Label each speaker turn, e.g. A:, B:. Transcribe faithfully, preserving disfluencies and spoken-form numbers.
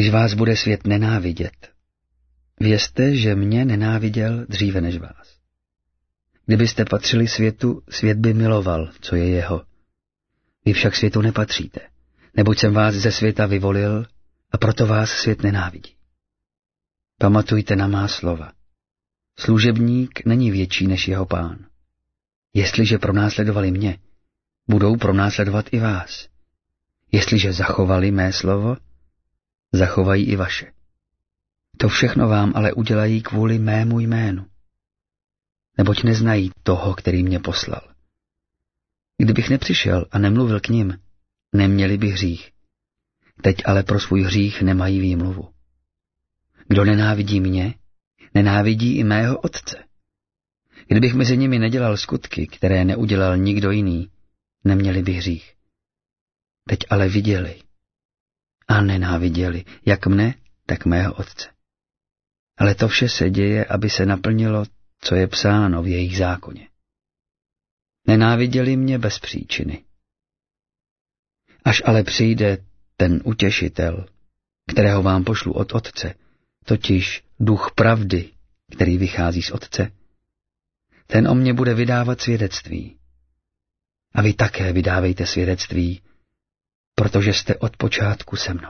A: když vás bude svět nenávidět, vězte, že mě nenáviděl dříve než vás. Kdybyste patřili světu, svět by miloval, co je jeho. Vy však světu nepatříte, neboť jsem vás ze světa vyvolil a proto vás svět nenávidí. Pamatujte na má slova. Služebník není větší než jeho pán. Jestliže pronásledovali mě, budou pronásledovat i vás. Jestliže zachovali mé slovo, zachovají i vaše. To všechno vám ale udělají kvůli mému jménu. Neboť neznají toho, který mě poslal. Kdybych nepřišel a nemluvil k nim, neměli by hřích. Teď ale pro svůj hřích nemají výmluvu. Kdo nenávidí mě, nenávidí i mého Otce. Kdybych mezi nimi nedělal skutky, které neudělal nikdo jiný, neměli by hřích. Teď ale viděli a nenáviděli, jak mne, tak mého Otce. Ale to vše se děje, aby se naplnilo, co je psáno v jejich zákoně. Nenáviděli mě bez příčiny. Až ale přijde ten utěšitel, kterého vám pošlu od Otce, totiž duch pravdy, který vychází z Otce, ten o mně bude vydávat svědectví. A vy také vydávejte svědectví, protože jste od počátku se mnou.